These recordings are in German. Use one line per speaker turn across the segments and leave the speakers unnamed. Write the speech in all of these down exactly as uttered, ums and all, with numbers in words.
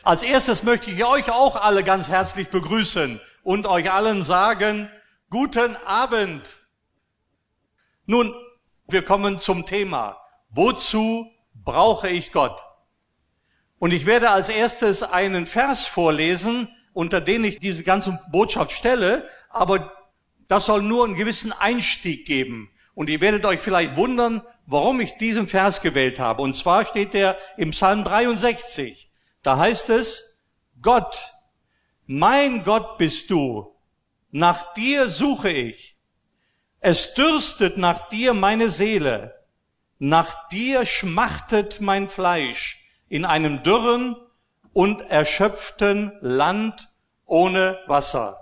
Als erstes möchte ich euch auch alle ganz herzlich begrüßen und euch allen sagen, guten Abend. Nun, wir kommen zum Thema. Wozu brauche ich Gott? Und ich werde als erstes einen Vers vorlesen, unter den ich diese ganze Botschaft stelle, aber das soll nur einen gewissen Einstieg geben. Und ihr werdet euch vielleicht wundern, warum ich diesen Vers gewählt habe. Und zwar steht der im Psalm dreiundsechzig. Da heißt es, Gott, mein Gott bist du, nach dir suche ich. Es dürstet nach dir meine Seele, nach dir schmachtet mein Fleisch in einem dürren und erschöpften Land ohne Wasser.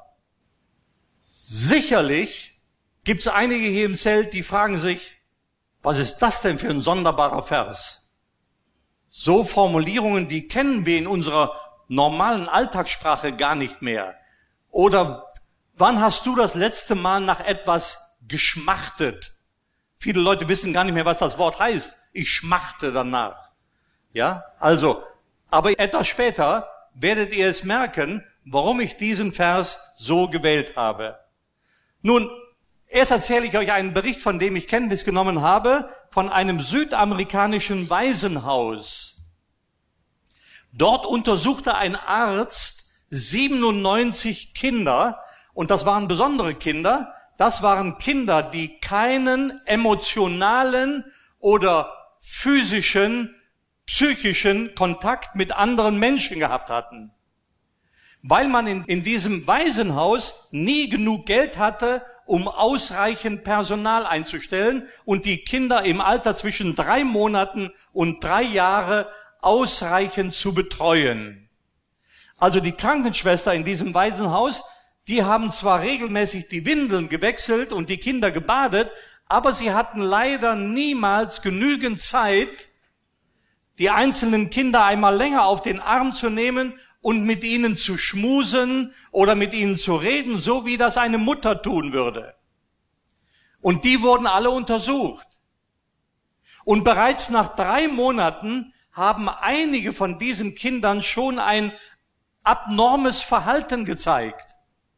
Sicherlich gibt es einige hier im Zelt, die fragen sich, was ist das denn für ein sonderbarer Vers? So Formulierungen, die kennen wir in unserer normalen Alltagssprache gar nicht mehr. Oder wann hast du das letzte Mal nach etwas geschmachtet? Viele Leute wissen gar nicht mehr, was das Wort heißt. Ich schmachte danach. Ja, also, aber etwas später werdet ihr es merken, warum ich diesen Vers so gewählt habe. Nun, erst erzähle ich euch einen Bericht, von dem ich Kenntnis genommen habe, von einem südamerikanischen Waisenhaus. Dort untersuchte ein Arzt siebenundneunzig Kinder, und das waren besondere Kinder. Das waren Kinder, die keinen emotionalen oder physischen, psychischen Kontakt mit anderen Menschen gehabt hatten. Weil man in, in diesem Waisenhaus nie genug Geld hatte, um ausreichend Personal einzustellen und die Kinder im Alter zwischen drei Monaten und drei Jahre ausreichend zu betreuen. Also die Krankenschwester in diesem Waisenhaus, die haben zwar regelmäßig die Windeln gewechselt und die Kinder gebadet, aber sie hatten leider niemals genügend Zeit, die einzelnen Kinder einmal länger auf den Arm zu nehmen und mit ihnen zu schmusen oder mit ihnen zu reden, so wie das eine Mutter tun würde. Und die wurden alle untersucht. Und bereits nach drei Monaten haben einige von diesen Kindern schon ein abnormes Verhalten gezeigt.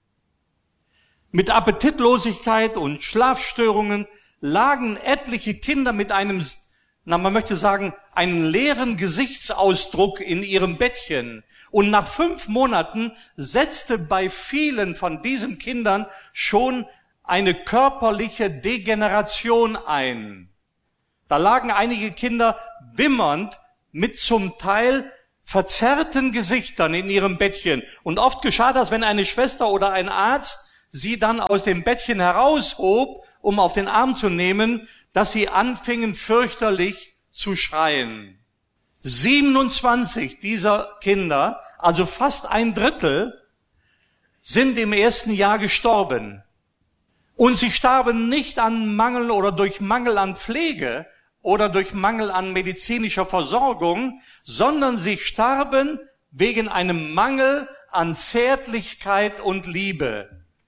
Mit Appetitlosigkeit und Schlafstörungen lagen etliche Kinder mit einem, na, man möchte sagen, einen leeren Gesichtsausdruck in ihrem Bettchen. Und nach fünf Monaten setzte bei vielen von diesen Kindern schon eine körperliche Degeneration ein. Da lagen einige Kinder wimmernd mit zum Teil verzerrten Gesichtern in ihrem Bettchen. Und oft geschah das, wenn eine Schwester oder ein Arzt sie dann aus dem Bettchen heraushob, um auf den Arm zu nehmen, dass sie anfingen fürchterlich zu schreien. siebenundzwanzig dieser Kinder, also fast ein Drittel, sind im ersten Jahr gestorben. Und sie starben nicht an Mangel oder durch Mangel an Pflege oder durch Mangel an medizinischer Versorgung, sondern sie starben wegen einem Mangel an Zärtlichkeit und Liebe.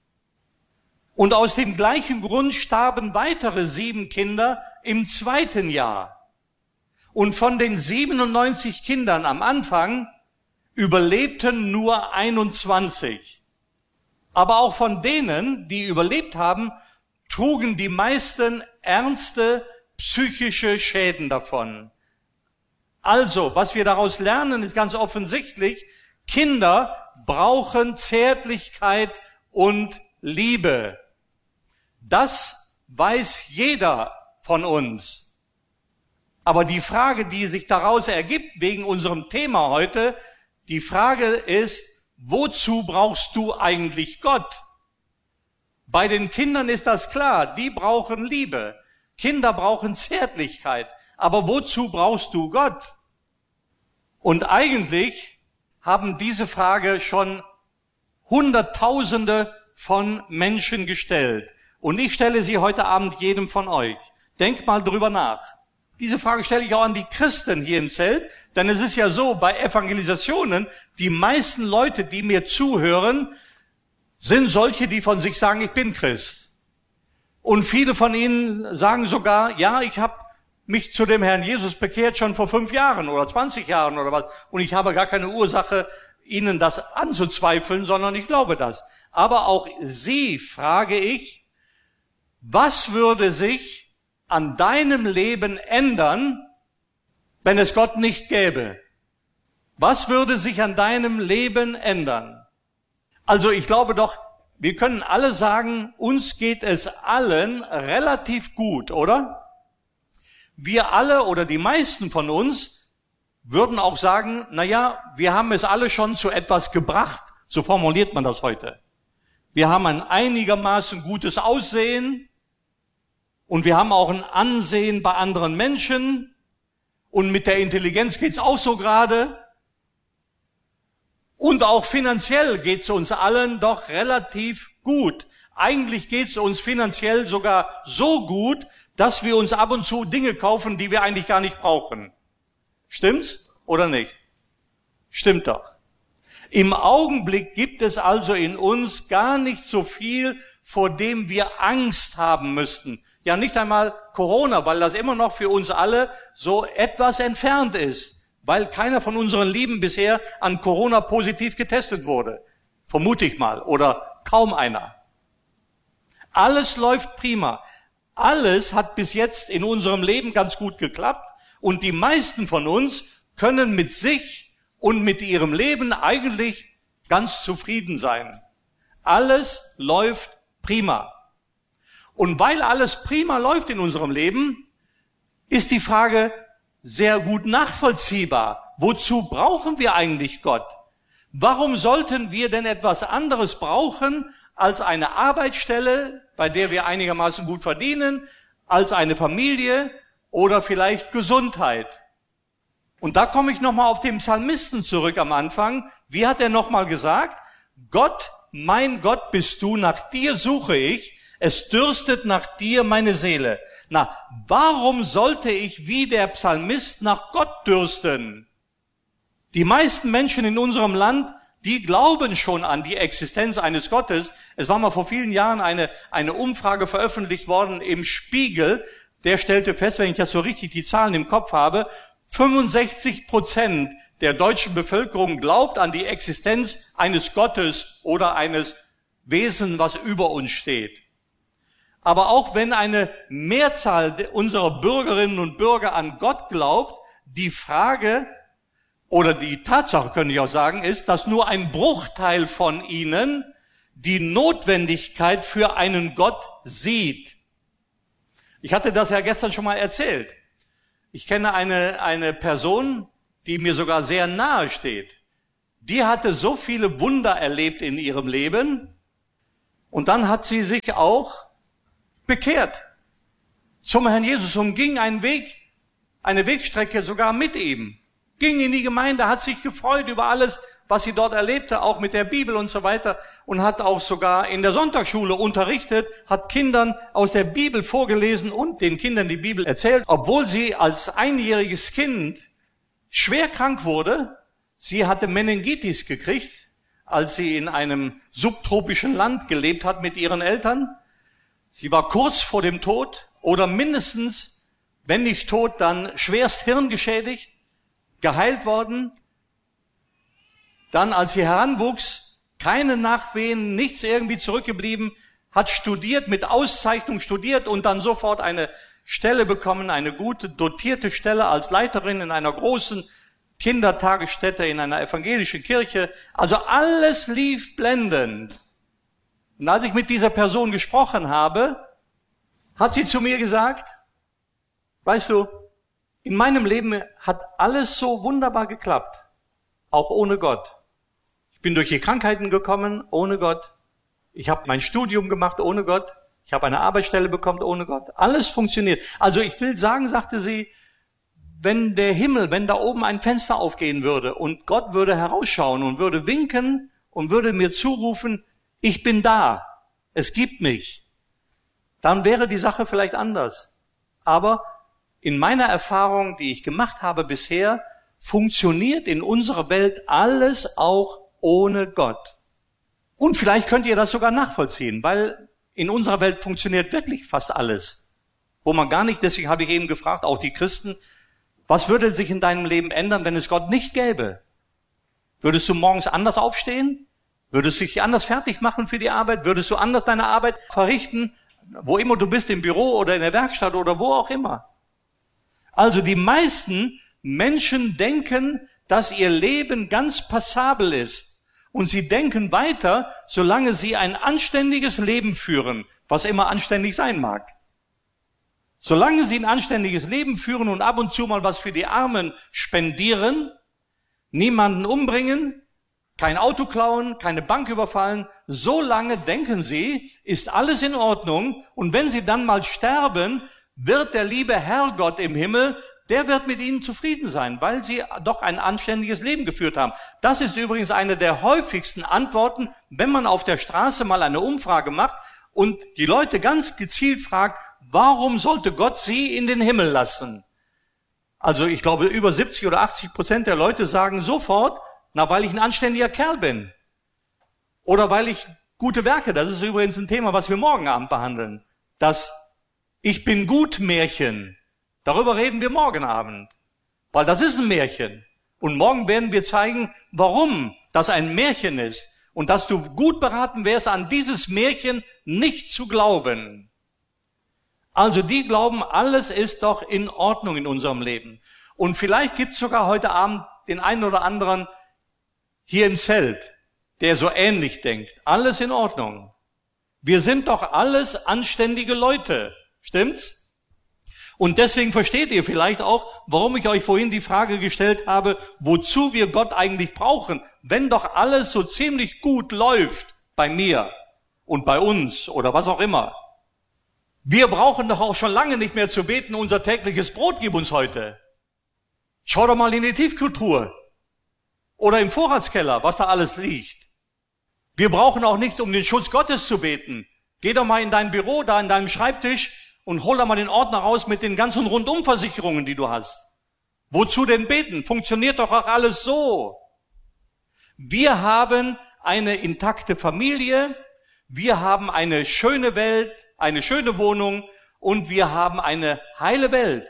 Und aus dem gleichen Grund starben weitere sieben Kinder im zweiten Jahr. Und von den siebenundneunzig Kindern am Anfang überlebten nur einundzwanzig. Aber auch von denen, die überlebt haben, trugen die meisten ernste psychische Schäden davon. Also, was wir daraus lernen, ist ganz offensichtlich, Kinder brauchen Zärtlichkeit und Liebe. Das weiß jeder von uns. Aber die Frage, die sich daraus ergibt, wegen unserem Thema heute, die Frage ist, wozu brauchst du eigentlich Gott? Bei den Kindern ist das klar, die brauchen Liebe. Kinder brauchen Zärtlichkeit. Aber wozu brauchst du Gott? Und eigentlich haben diese Frage schon Hunderttausende von Menschen gestellt. Und ich stelle sie heute Abend jedem von euch. Denkt mal drüber nach. Diese Frage stelle ich auch an die Christen hier im Zelt, denn es ist ja so, bei Evangelisationen, die meisten Leute, die mir zuhören, sind solche, die von sich sagen, ich bin Christ. Und viele von ihnen sagen sogar, ja, ich habe mich zu dem Herrn Jesus bekehrt, schon vor fünf Jahren oder zwanzig Jahren oder was. Und ich habe gar keine Ursache, Ihnen das anzuzweifeln, sondern ich glaube das. Aber auch Sie frage ich, was würde sich an deinem Leben ändern, wenn es Gott nicht gäbe? Was würde sich an deinem Leben ändern? Also ich glaube doch, wir können alle sagen, uns geht es allen relativ gut, oder? Wir alle oder die meisten von uns würden auch sagen, na ja, wir haben es alle schon zu etwas gebracht, so formuliert man das heute. Wir haben ein einigermaßen gutes Aussehen und wir haben auch ein Ansehen bei anderen Menschen und mit der Intelligenz geht's auch so gerade. Und auch finanziell geht's uns allen doch relativ gut. Eigentlich geht's uns finanziell sogar so gut, dass wir uns ab und zu Dinge kaufen, die wir eigentlich gar nicht brauchen. Stimmt's oder nicht? Stimmt doch. Im Augenblick gibt es also in uns gar nicht so viel, vor dem wir Angst haben müssten. Ja, nicht einmal Corona, weil das immer noch für uns alle so etwas entfernt ist. Weil keiner von unseren Lieben bisher an Corona positiv getestet wurde. Vermute ich mal. Oder kaum einer. Alles läuft prima. Alles hat bis jetzt in unserem Leben ganz gut geklappt. Und die meisten von uns können mit sich und mit ihrem Leben eigentlich ganz zufrieden sein. Alles läuft prima. Und weil alles prima läuft in unserem Leben, ist die Frage sehr gut nachvollziehbar. Wozu brauchen wir eigentlich Gott? Warum sollten wir denn etwas anderes brauchen als eine Arbeitsstelle, bei der wir einigermaßen gut verdienen, als eine Familie oder vielleicht Gesundheit? Und da komme ich nochmal auf den Psalmisten zurück am Anfang. Wie hat er nochmal gesagt? Gott, mein Gott bist du, nach dir suche ich, es dürstet nach dir meine Seele. Na, warum sollte ich wie der Psalmist nach Gott dürsten? Die meisten Menschen in unserem Land, die glauben schon an die Existenz eines Gottes. Es war mal vor vielen Jahren eine, eine Umfrage veröffentlicht worden im Spiegel. Der stellte fest, wenn ich das so richtig die Zahlen im Kopf habe, fünfundsechzig Prozent der deutschen Bevölkerung glaubt an die Existenz eines Gottes oder eines Wesens, was über uns steht. Aber auch wenn eine Mehrzahl unserer Bürgerinnen und Bürger an Gott glaubt, die Frage oder die Tatsache, könnte ich auch sagen, ist, dass nur ein Bruchteil von ihnen die Notwendigkeit für einen Gott sieht. Ich hatte das ja gestern schon mal erzählt. Ich kenne eine, eine Person, die mir sogar sehr nahe steht. Die hatte so viele Wunder erlebt in ihrem Leben und dann hat sie sich auch bekehrt zum Herrn Jesus und ging einen Weg, eine Wegstrecke sogar mit ihm. Ging in die Gemeinde, hat sich gefreut über alles, was sie dort erlebte, auch mit der Bibel und so weiter, und hat auch sogar in der Sonntagsschule unterrichtet, hat Kindern aus der Bibel vorgelesen und den Kindern die Bibel erzählt, obwohl sie als einjähriges Kind schwer krank wurde. Sie hatte Meningitis gekriegt, als sie in einem subtropischen Land gelebt hat mit ihren Eltern. Sie war kurz vor dem Tod oder mindestens, wenn nicht tot, dann schwerst hirngeschädigt, geheilt worden. Dann, als sie heranwuchs, keine Nachwehen, nichts irgendwie zurückgeblieben, hat studiert, mit Auszeichnung studiert und dann sofort eine Stelle bekommen, eine gute, dotierte Stelle als Leiterin in einer großen Kindertagesstätte, in einer evangelischen Kirche. Also alles lief blendend. Und als ich mit dieser Person gesprochen habe, hat sie zu mir gesagt, weißt du, in meinem Leben hat alles so wunderbar geklappt, auch ohne Gott. Ich bin durch die Krankheiten gekommen, ohne Gott. Ich habe mein Studium gemacht, ohne Gott. Ich habe eine Arbeitsstelle bekommen, ohne Gott. Alles funktioniert. Also ich will sagen, sagte sie, wenn der Himmel, wenn da oben ein Fenster aufgehen würde und Gott würde herausschauen und würde winken und würde mir zurufen, ich bin da, es gibt mich, dann wäre die Sache vielleicht anders. Aber in meiner Erfahrung, die ich gemacht habe bisher, funktioniert in unserer Welt alles auch ohne Gott. Und vielleicht könnt ihr das sogar nachvollziehen, weil in unserer Welt funktioniert wirklich fast alles wo man gar nicht, deswegen habe ich eben gefragt, auch die Christen, was würde sich in deinem Leben ändern, wenn es Gott nicht gäbe? Würdest du morgens anders aufstehen? Würdest du dich anders fertig machen für die Arbeit? Würdest du anders deine Arbeit verrichten? Wo immer du bist, im Büro oder in der Werkstatt oder wo auch immer. Also die meisten Menschen denken, dass ihr Leben ganz passabel ist. Und sie denken weiter, solange sie ein anständiges Leben führen, was immer anständig sein mag. Solange sie ein anständiges Leben führen und ab und zu mal was für die Armen spendieren, niemanden umbringen, kein Auto klauen, keine Bank überfallen, so lange denken sie, ist alles in Ordnung. Und wenn sie dann mal sterben, wird der liebe Herrgott im Himmel, der wird mit ihnen zufrieden sein, weil sie doch ein anständiges Leben geführt haben. Das ist übrigens eine der häufigsten Antworten, wenn man auf der Straße mal eine Umfrage macht und die Leute ganz gezielt fragt, warum sollte Gott sie in den Himmel lassen? Also ich glaube, über siebzig oder achtzig Prozent der Leute sagen sofort, na, weil ich ein anständiger Kerl bin. Oder weil ich gute Werke, das ist übrigens ein Thema, was wir morgen Abend behandeln. Das Ich bin gut Märchen. Darüber reden wir morgen Abend. Weil das ist ein Märchen. Und morgen werden wir zeigen, warum das ein Märchen ist. Und dass du gut beraten wärst, an dieses Märchen nicht zu glauben. Also die glauben, alles ist doch in Ordnung in unserem Leben. Und vielleicht gibt es sogar heute Abend den einen oder anderen hier im Zelt, der so ähnlich denkt. Alles in Ordnung. Wir sind doch alles anständige Leute. Stimmt's? Und deswegen versteht ihr vielleicht auch, warum ich euch vorhin die Frage gestellt habe, wozu wir Gott eigentlich brauchen, wenn doch alles so ziemlich gut läuft bei mir und bei uns oder was auch immer. Wir brauchen doch auch schon lange nicht mehr zu beten, unser tägliches Brot gib uns heute. Schau doch mal in die Tiefkühltruhe oder im Vorratskeller, was da alles liegt. Wir brauchen auch nicht, um den Schutz Gottes zu beten. Geh doch mal in dein Büro, da in deinem Schreibtisch und hol da mal den Ordner raus mit den ganzen Rundumversicherungen, die du hast. Wozu denn beten? Funktioniert doch auch alles so. Wir haben eine intakte Familie, wir haben eine schöne Welt, eine schöne Wohnung und wir haben eine heile Welt.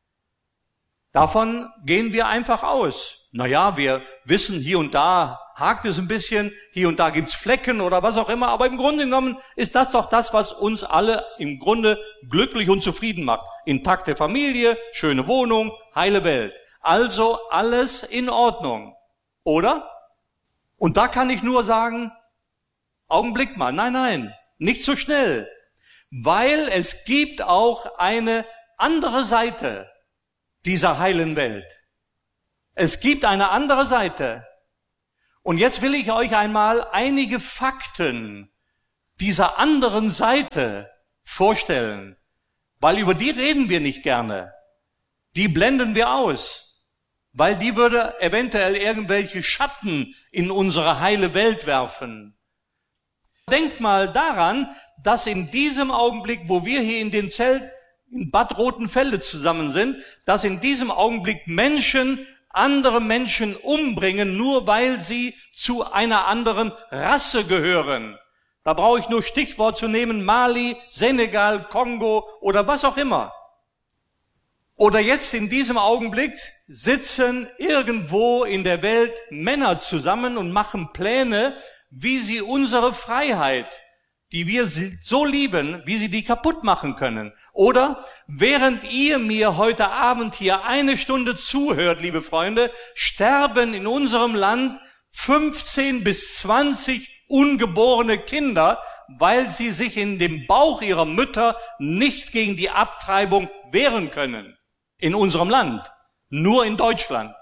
Davon gehen wir einfach aus. Naja, wir wissen, hier und da hakt es ein bisschen, hier und da gibt's Flecken oder was auch immer, aber im Grunde genommen ist das doch das, was uns alle im Grunde glücklich und zufrieden macht. Intakte Familie, schöne Wohnung, heile Welt. Also alles in Ordnung, oder? Und da kann ich nur sagen, Augenblick mal, nein, nein, nicht so schnell, weil es gibt auch eine andere Seite dieser heilen Welt. Es gibt eine andere Seite. Und jetzt will ich euch einmal einige Fakten dieser anderen Seite vorstellen, weil über die reden wir nicht gerne. Die blenden wir aus, weil die würde eventuell irgendwelche Schatten in unsere heile Welt werfen. Denkt mal daran, dass in diesem Augenblick, wo wir hier in dem Zelt in Bad Rotenfelde zusammen sind, dass in diesem Augenblick Menschen andere Menschen umbringen, nur weil sie zu einer anderen Rasse gehören. Da brauche ich nur Stichwort zu nehmen, Mali, Senegal, Kongo oder was auch immer. Oder jetzt in diesem Augenblick sitzen irgendwo in der Welt Männer zusammen und machen Pläne, wie sie unsere Freiheit, die wir so lieben, wie sie die kaputt machen können. Oder während ihr mir heute Abend hier eine Stunde zuhört, liebe Freunde, sterben in unserem Land fünfzehn bis zwanzig ungeborene Kinder, weil sie sich in dem Bauch ihrer Mütter nicht gegen die Abtreibung wehren können. In unserem Land. Nur in Deutschland.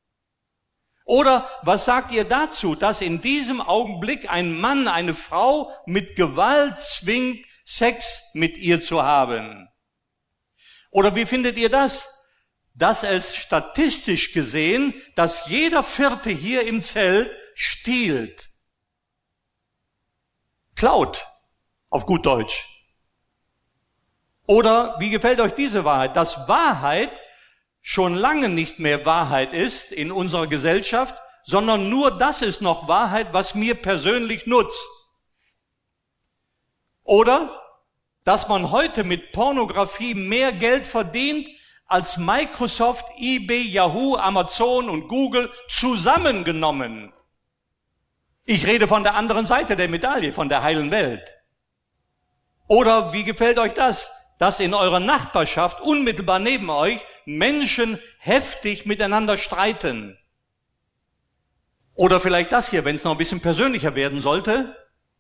Oder was sagt ihr dazu, dass in diesem Augenblick ein Mann eine Frau mit Gewalt zwingt, Sex mit ihr zu haben? Oder wie findet ihr das? Dass es statistisch gesehen, dass jeder Vierte hier im Zelt stiehlt. Klaut, auf gut Deutsch. Oder wie gefällt euch diese Wahrheit? Dass Wahrheit schon lange nicht mehr Wahrheit ist in unserer Gesellschaft, sondern nur das ist noch Wahrheit, was mir persönlich nutzt. Oder dass man heute mit Pornografie mehr Geld verdient, als Microsoft, eBay, Yahoo, Amazon und Google zusammengenommen. Ich rede von der anderen Seite der Medaille, von der heilen Welt. Oder wie gefällt euch das, dass in eurer Nachbarschaft unmittelbar neben euch Menschen heftig miteinander streiten? Oder vielleicht das hier, wenn es noch ein bisschen persönlicher werden sollte.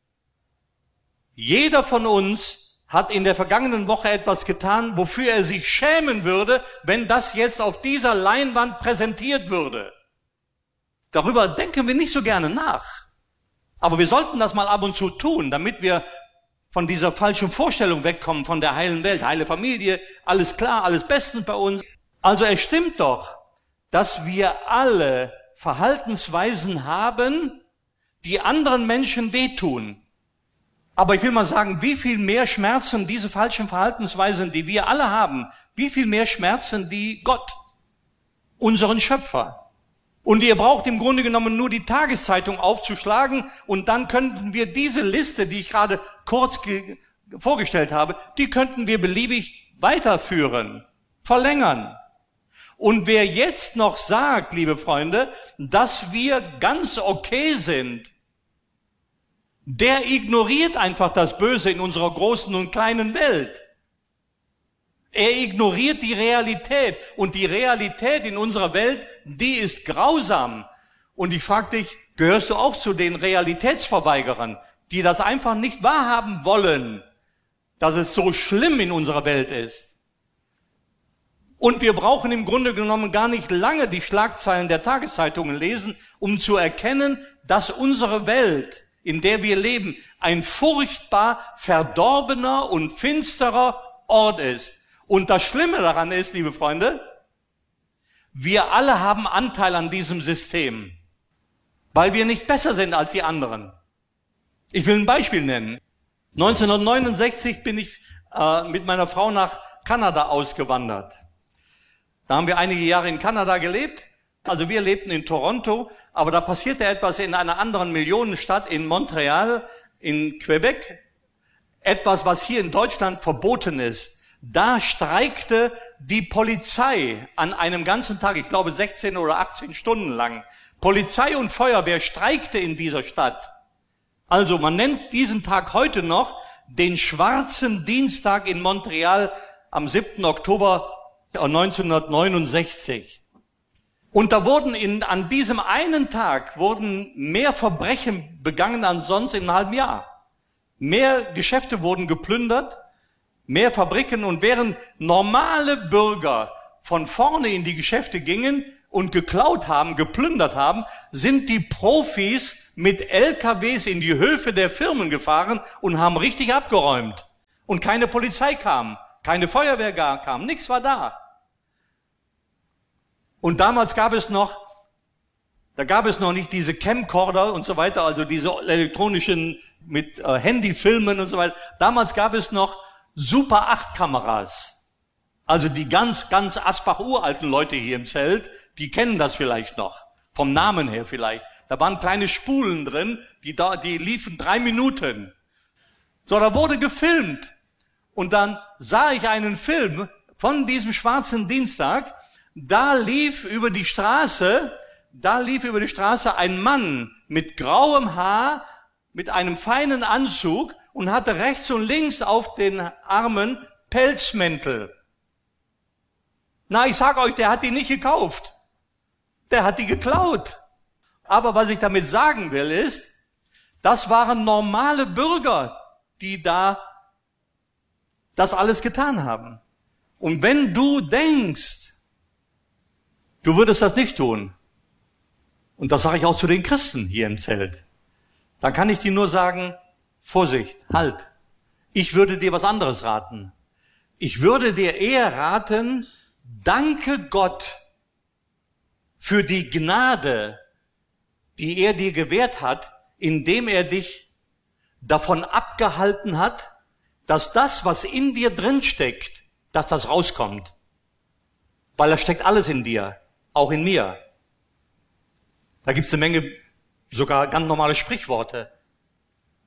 Jeder von uns hat in der vergangenen Woche etwas getan, wofür er sich schämen würde, wenn das jetzt auf dieser Leinwand präsentiert würde. Darüber denken wir nicht so gerne nach. Aber wir sollten das mal ab und zu tun, damit wir von dieser falschen Vorstellung wegkommen, von der heilen Welt, heile Familie, alles klar, alles bestens bei uns. Also es stimmt doch, dass wir alle Verhaltensweisen haben, die anderen Menschen wehtun. Aber ich will mal sagen, wie viel mehr schmerzen diese falschen Verhaltensweisen, die wir alle haben, wie viel mehr schmerzen die Gott, unseren Schöpfer. Und ihr braucht im Grunde genommen nur die Tageszeitung aufzuschlagen und dann könnten wir diese Liste, die ich gerade kurz ge- vorgestellt habe, die könnten wir beliebig weiterführen, verlängern. Und wer jetzt noch sagt, liebe Freunde, dass wir ganz okay sind, der ignoriert einfach das Böse in unserer großen und kleinen Welt. Er ignoriert die Realität. Und die Realität in unserer Welt, die ist grausam. Und ich frage dich, gehörst du auch zu den Realitätsverweigerern, die das einfach nicht wahrhaben wollen, dass es so schlimm in unserer Welt ist? Und wir brauchen im Grunde genommen gar nicht lange die Schlagzeilen der Tageszeitungen lesen, um zu erkennen, dass unsere Welt, in der wir leben, ein furchtbar verdorbener und finsterer Ort ist. Und das Schlimme daran ist, liebe Freunde, wir alle haben Anteil an diesem System, weil wir nicht besser sind als die anderen. Ich will ein Beispiel nennen. neunzehnhundertneunundsechzig bin ich äh, mit meiner Frau nach Kanada ausgewandert. Da haben wir einige Jahre in Kanada gelebt. Also wir lebten in Toronto, aber da passierte etwas in einer anderen Millionenstadt, in Montreal, in Quebec. Etwas, was hier in Deutschland verboten ist. Da streikte die Polizei an einem ganzen Tag, ich glaube sechzehn oder achtzehn Stunden lang. Polizei und Feuerwehr streikte in dieser Stadt. Also man nennt diesen Tag heute noch den schwarzen Dienstag in Montreal am siebten Oktober neunzehnhundertneunundsechzig. Und da wurden in, an diesem einen Tag wurden mehr Verbrechen begangen als sonst in einem halben Jahr. Mehr Geschäfte wurden geplündert, mehr Fabriken, und während normale Bürger von vorne in die Geschäfte gingen und geklaut haben, geplündert haben, sind die Profis mit L K Ws in die Höfe der Firmen gefahren und haben richtig abgeräumt. Und keine Polizei kam, keine Feuerwehr kam, nichts war da. Und damals gab es noch, da gab es noch nicht diese Camcorder und so weiter, also diese elektronischen mit äh, Handyfilmen und so weiter. Damals gab es noch Super acht Kameras. Also die ganz, ganz Asbach-uralten Leute hier im Zelt, die kennen das vielleicht noch, vom Namen her vielleicht. Da waren kleine Spulen drin, die, da, die liefen drei Minuten. So, da wurde gefilmt. Und dann sah ich einen Film von diesem schwarzen Dienstag. Da lief über die Straße, da lief über die Straße ein Mann mit grauem Haar, mit einem feinen Anzug und hatte rechts und links auf den Armen Pelzmäntel. Na, ich sag euch, der hat die nicht gekauft. Der hat die geklaut. Aber was ich damit sagen will, ist, das waren normale Bürger, die da das alles getan haben. Und wenn du denkst, du würdest das nicht tun, und das sage ich auch zu den Christen hier im Zelt, dann kann ich dir nur sagen, Vorsicht, halt. Ich würde dir was anderes raten. Ich würde dir eher raten, danke Gott für die Gnade, die er dir gewährt hat, indem er dich davon abgehalten hat, dass das, was in dir drin steckt, dass das rauskommt. Weil da steckt alles in dir, auch in mir. Da gibt's eine Menge, sogar ganz normale Sprichworte.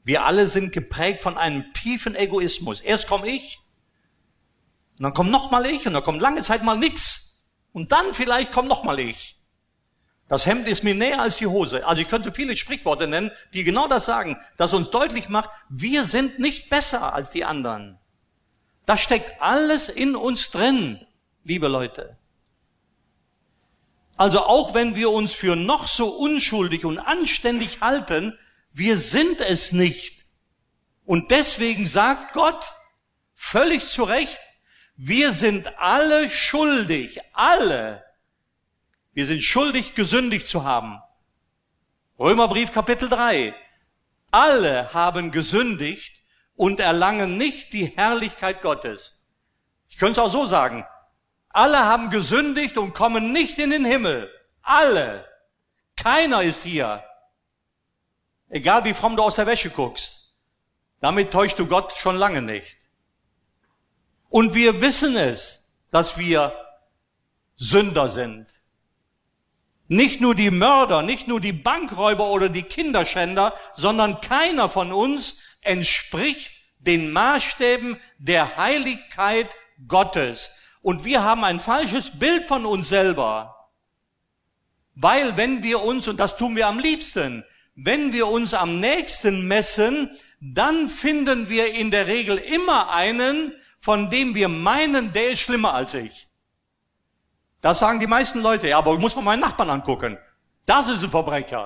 Wir alle sind geprägt von einem tiefen Egoismus. Erst komme ich, und dann kommt noch mal ich, und dann kommt lange Zeit mal nix. Und dann vielleicht kommt noch mal ich. Das Hemd ist mir näher als die Hose. Also ich könnte viele Sprichworte nennen, die genau das sagen, das uns deutlich macht, wir sind nicht besser als die anderen. Das steckt alles in uns drin, liebe Leute. Also auch wenn wir uns für noch so unschuldig und anständig halten, wir sind es nicht. Und deswegen sagt Gott völlig zu Recht, wir sind alle schuldig, alle. Wir sind schuldig, gesündigt zu haben. Römerbrief Kapitel drei. Alle haben gesündigt und erlangen nicht die Herrlichkeit Gottes. Ich könnte es auch so sagen. Alle haben gesündigt und kommen nicht in den Himmel. Alle. Keiner ist hier. Egal wie fromm du aus der Wäsche guckst. Damit täuschst du Gott schon lange nicht. Und wir wissen es, dass wir Sünder sind. Nicht nur die Mörder, nicht nur die Bankräuber oder die Kinderschänder, sondern keiner von uns entspricht den Maßstäben der Heiligkeit Gottes. Und wir haben ein falsches Bild von uns selber. Weil wenn wir uns, und das tun wir am liebsten, wenn wir uns am nächsten messen, dann finden wir in der Regel immer einen, von dem wir meinen, der ist schlimmer als ich. Das sagen die meisten Leute. Ja, aber ich muss mal meinen Nachbarn angucken. Das ist ein Verbrecher.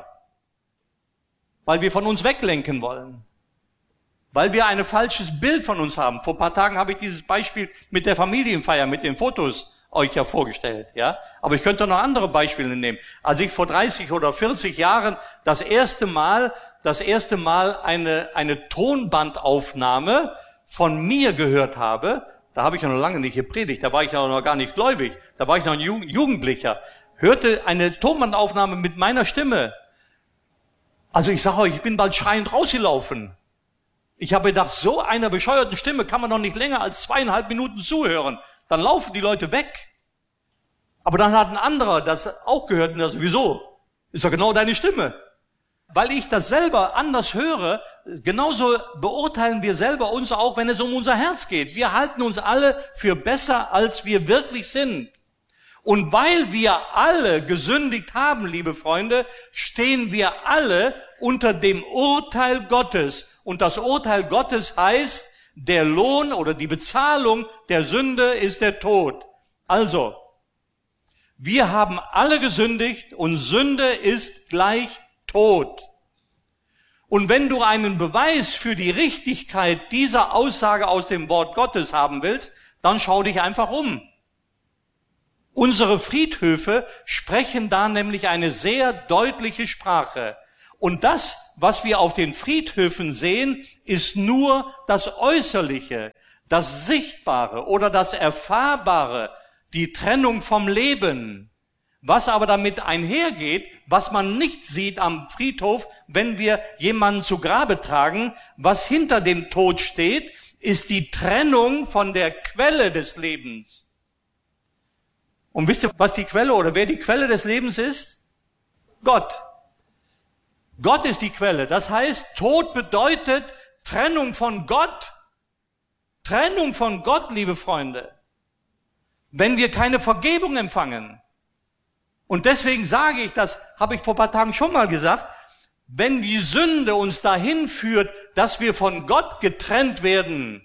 Weil wir von uns weglenken wollen. Weil wir ein falsches Bild von uns haben. Vor ein paar Tagen habe ich dieses Beispiel mit der Familienfeier, mit den Fotos euch ja vorgestellt, ja. Aber ich könnte noch andere Beispiele nehmen. Als ich vor dreißig oder vierzig Jahren das erste Mal, das erste Mal eine, eine Tonbandaufnahme von mir gehört habe, da habe ich ja noch lange nicht gepredigt, da war ich ja noch gar nicht gläubig, da war ich noch ein Jugendlicher, hörte eine Tonbandaufnahme mit meiner Stimme. Also ich sage euch, ich bin bald schreiend rausgelaufen. Ich habe gedacht, so einer bescheuerten Stimme kann man doch nicht länger als zweieinhalb Minuten zuhören. Dann laufen die Leute weg. Aber dann hat ein anderer das auch gehört und sagt, wieso? Ist doch genau deine Stimme. Weil ich das selber anders höre, genauso beurteilen wir selber uns auch, wenn es um unser Herz geht. Wir halten uns alle für besser, als wir wirklich sind. Und weil wir alle gesündigt haben, liebe Freunde, stehen wir alle unter dem Urteil Gottes. Und das Urteil Gottes heißt, der Lohn oder die Bezahlung der Sünde ist der Tod. Also, wir haben alle gesündigt und Sünde ist gleich Tod. Und wenn du einen Beweis für die Richtigkeit dieser Aussage aus dem Wort Gottes haben willst, dann schau dich einfach um. Unsere Friedhöfe sprechen da nämlich eine sehr deutliche Sprache. Und das, was wir auf den Friedhöfen sehen, ist nur das Äußerliche, das Sichtbare oder das Erfahrbare, die Trennung vom Leben. Was aber damit einhergeht, was man nicht sieht am Friedhof, wenn wir jemanden zu Grabe tragen, was hinter dem Tod steht, ist die Trennung von der Quelle des Lebens. Und wisst ihr, was die Quelle oder wer die Quelle des Lebens ist? Gott. Gott ist die Quelle. Das heißt, Tod bedeutet Trennung von Gott. Trennung von Gott, liebe Freunde. Wenn wir keine Vergebung empfangen. Und deswegen sage ich, das habe ich vor ein paar Tagen schon mal gesagt, wenn die Sünde uns dahin führt, dass wir von Gott getrennt werden,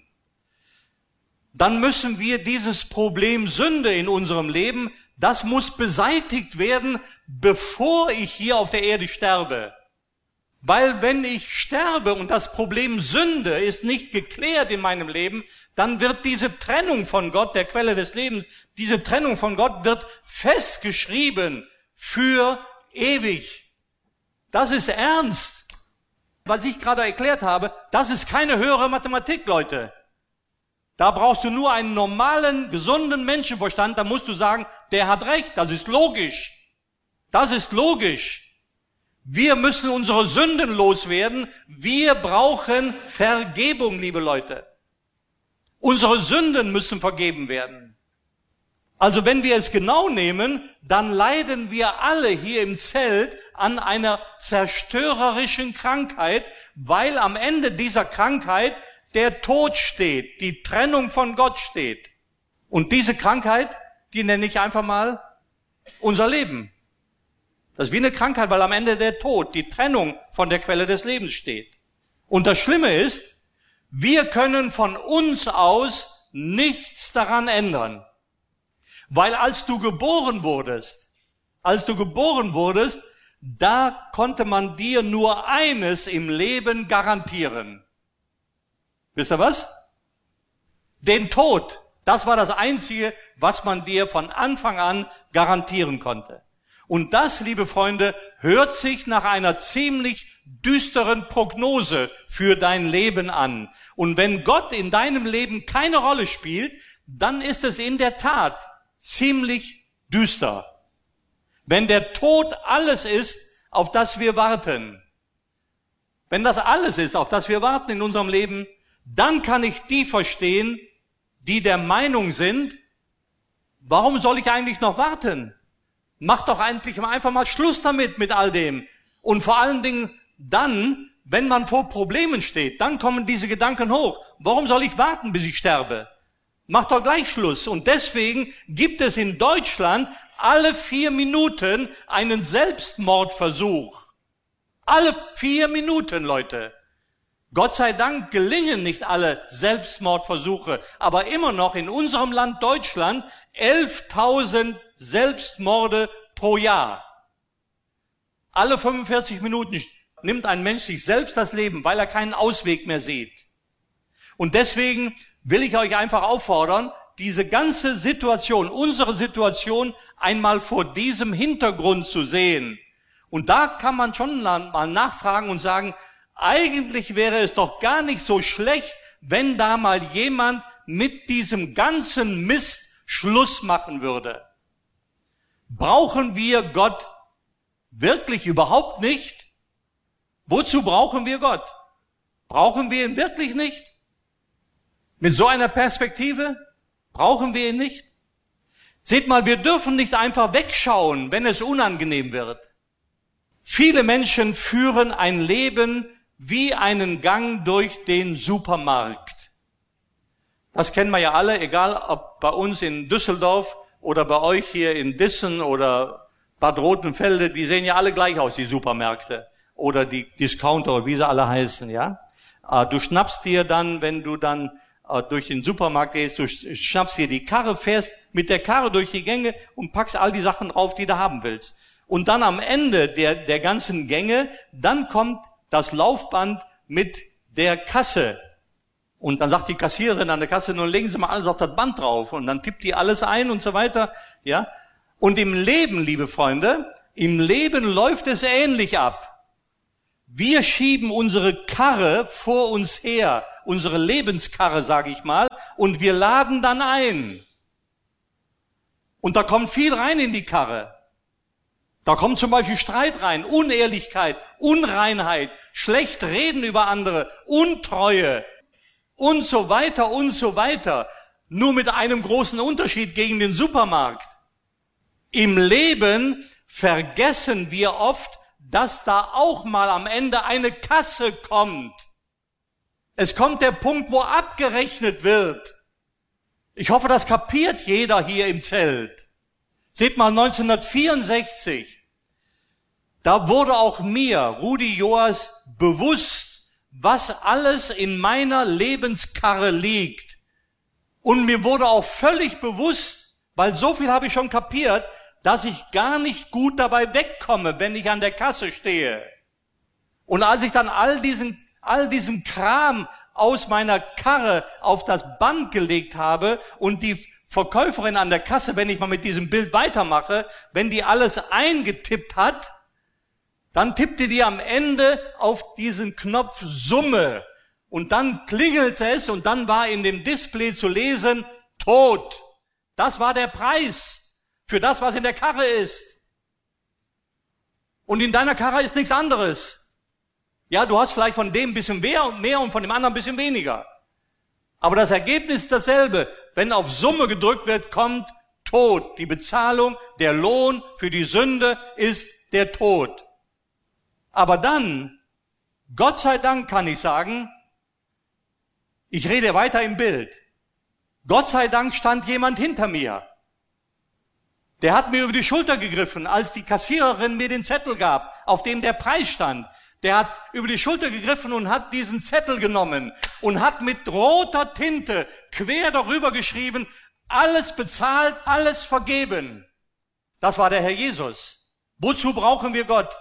dann müssen wir dieses Problem Sünde in unserem Leben, das muss beseitigt werden, bevor ich hier auf der Erde sterbe. Weil wenn ich sterbe und das Problem Sünde ist nicht geklärt in meinem Leben, dann wird diese Trennung von Gott, der Quelle des Lebens, diese Trennung von Gott wird festgeschrieben für ewig. Das ist ernst. Was ich gerade erklärt habe, das ist keine höhere Mathematik, Leute. Da brauchst du nur einen normalen, gesunden Menschenverstand, da musst du sagen, der hat recht, das ist logisch. Das ist logisch. Wir müssen unsere Sünden loswerden. Wir brauchen Vergebung, liebe Leute. Unsere Sünden müssen vergeben werden. Also wenn wir es genau nehmen, dann leiden wir alle hier im Zelt an einer zerstörerischen Krankheit, weil am Ende dieser Krankheit der Tod steht, die Trennung von Gott steht. Und diese Krankheit, die nenne ich einfach mal unser Leben. Das ist wie eine Krankheit, weil am Ende der Tod, die Trennung von der Quelle des Lebens steht. Und das Schlimme ist, wir können von uns aus nichts daran ändern. Weil als du geboren wurdest, als du geboren wurdest, da konnte man dir nur eines im Leben garantieren. Wisst ihr was? Den Tod. Das war das Einzige, was man dir von Anfang an garantieren konnte. Und das, liebe Freunde, hört sich nach einer ziemlich düsteren Prognose für dein Leben an. Und wenn Gott in deinem Leben keine Rolle spielt, dann ist es in der Tat ziemlich düster. Wenn der Tod alles ist, auf das wir warten, wenn das alles ist, auf das wir warten in unserem Leben, dann kann ich die verstehen, die der Meinung sind, warum soll ich eigentlich noch warten? Mach doch eigentlich einfach mal Schluss damit, mit all dem. Und vor allen Dingen dann, wenn man vor Problemen steht, dann kommen diese Gedanken hoch. Warum soll ich warten, bis ich sterbe? Mach doch gleich Schluss. Und deswegen gibt es in Deutschland alle vier Minuten einen Selbstmordversuch. Alle vier Minuten, Leute. Gott sei Dank gelingen nicht alle Selbstmordversuche, aber immer noch in unserem Land Deutschland elftausend Selbstmorde pro Jahr. Alle fünfundvierzig Minuten nimmt ein Mensch sich selbst das Leben, weil er keinen Ausweg mehr sieht. Und deswegen will ich euch einfach auffordern, diese ganze Situation, unsere Situation einmal vor diesem Hintergrund zu sehen. Und da kann man schon mal nachfragen und sagen, eigentlich wäre es doch gar nicht so schlecht, wenn da mal jemand mit diesem ganzen Mist Schluss machen würde. Brauchen wir Gott wirklich überhaupt nicht? Wozu brauchen wir Gott? Brauchen wir ihn wirklich nicht? Mit so einer Perspektive brauchen wir ihn nicht? Seht mal, wir dürfen nicht einfach wegschauen, wenn es unangenehm wird. Viele Menschen führen ein Leben wie einen Gang durch den Supermarkt. Das kennen wir ja alle, egal ob bei uns in Düsseldorf oder bei euch hier in Dissen oder Bad Rotenfelde, die sehen ja alle gleich aus, die Supermärkte oder die Discounter, wie sie alle heißen, ja. Du schnappst dir dann, wenn du dann durch den Supermarkt gehst, du schnappst dir die Karre, fährst mit der Karre durch die Gänge und packst all die Sachen drauf, die du haben willst. Und dann am Ende der, der ganzen Gänge, dann kommt das Laufband mit der Kasse. Und dann sagt die Kassiererin an der Kasse, nun legen Sie mal alles auf das Band drauf. Und dann tippt die alles ein und so weiter, ja. Und im Leben, liebe Freunde, im Leben läuft es ähnlich ab. Wir schieben unsere Karre vor uns her, unsere Lebenskarre, sage ich mal, und wir laden dann ein. Und da kommt viel rein in die Karre. Da kommt zum Beispiel Streit rein, Unehrlichkeit, Unreinheit, schlecht reden über andere, Untreue und so weiter und so weiter. Nur mit einem großen Unterschied gegen den Supermarkt. Im Leben vergessen wir oft, dass da auch mal am Ende eine Kasse kommt. Es kommt der Punkt, wo abgerechnet wird. Ich hoffe, das kapiert jeder hier im Zelt. Seht mal, neunzehnhundertvierundsechzig, da wurde auch mir, Rudi Joas, bewusst, was alles in meiner Lebenskarre liegt. Und mir wurde auch völlig bewusst, weil so viel habe ich schon kapiert, dass ich gar nicht gut dabei wegkomme, wenn ich an der Kasse stehe. Und als ich dann all diesen, all diesen Kram aus meiner Karre auf das Band gelegt habe und die Verkäuferin an der Kasse, wenn ich mal mit diesem Bild weitermache, wenn die alles eingetippt hat, dann tippte die am Ende auf diesen Knopf Summe und dann klingelte es und dann war in dem Display zu lesen, Tod. Das war der Preis für das, was in der Karre ist. Und in deiner Karre ist nichts anderes. Ja, du hast vielleicht von dem ein bisschen mehr und mehr und von dem anderen ein bisschen weniger. Aber das Ergebnis ist dasselbe. Wenn auf Summe gedrückt wird, kommt Tod. Die Bezahlung, der Lohn für die Sünde ist der Tod. Aber dann, Gott sei Dank kann ich sagen, ich rede weiter im Bild. Gott sei Dank stand jemand hinter mir. Der hat mir über die Schulter gegriffen, als die Kassiererin mir den Zettel gab, auf dem der Preis stand. Der hat über die Schulter gegriffen und hat diesen Zettel genommen und hat mit roter Tinte quer darüber geschrieben, alles bezahlt, alles vergeben. Das war der Herr Jesus. Wozu brauchen wir Gott?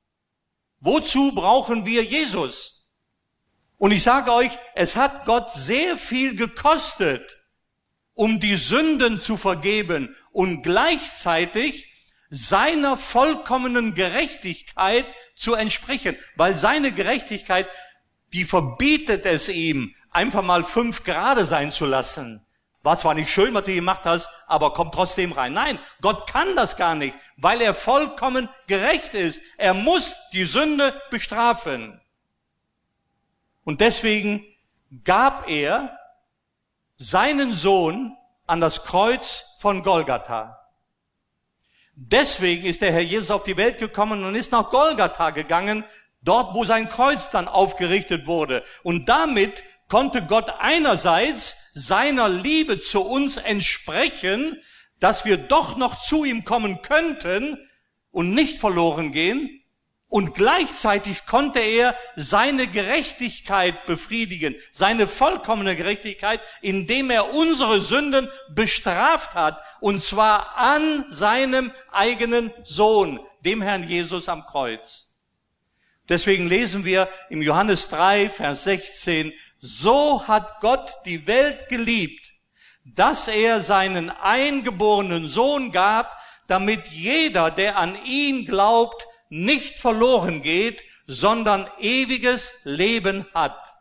Wozu brauchen wir Jesus? Und ich sage euch, es hat Gott sehr viel gekostet, um die Sünden zu vergeben und gleichzeitig seiner vollkommenen Gerechtigkeit zu entsprechen. Weil seine Gerechtigkeit, die verbietet es ihm, einfach mal fünf Grade sein zu lassen. War zwar nicht schön, was du gemacht hast, aber kommt trotzdem rein. Nein, Gott kann das gar nicht, weil er vollkommen gerecht ist. Er muss die Sünde bestrafen. Und deswegen gab er seinen Sohn an das Kreuz von Golgatha. Deswegen ist der Herr Jesus auf die Welt gekommen und ist nach Golgatha gegangen, dort wo sein Kreuz dann aufgerichtet wurde. Und damit konnte Gott einerseits seiner Liebe zu uns entsprechen, dass wir doch noch zu ihm kommen könnten und nicht verloren gehen. Und gleichzeitig konnte er seine Gerechtigkeit befriedigen, seine vollkommene Gerechtigkeit, indem er unsere Sünden bestraft hat, und zwar an seinem eigenen Sohn, dem Herrn Jesus am Kreuz. Deswegen lesen wir im Johannes drei, Vers sechzehn, so hat Gott die Welt geliebt, dass er seinen eingeborenen Sohn gab, damit jeder, der an ihn glaubt, nicht verloren geht, sondern ewiges Leben hat.